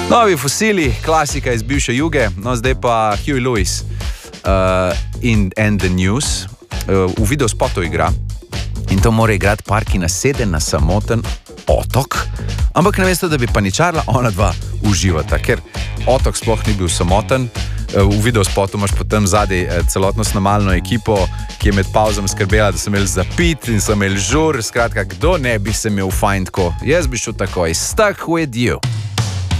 Novi fosili, klasika iz bivše Juge, no zdaj pa Huey Lewis in The News v videospotu igra in to mora igrati par, ki nasede na samoten otok, ampak namesto, da bi paničarila, ona dva uživata, ker otok sploh ni bil samoten. V videospotu imaš potem zadaj celotno snemalno ekipo, ki je med pauzami skrbela, da so imeli zapit in so imeli žur, skratka, kdo ne bi se imel fajn tako, jaz bi šel takoj, stuck with you.